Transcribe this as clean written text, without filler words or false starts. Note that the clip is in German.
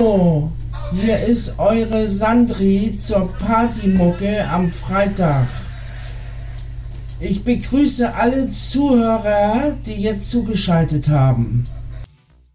Oh, hier ist eure Sandri zur Partymucke am Freitag. Ich begrüße alle Zuhörer, die jetzt zugeschaltet haben.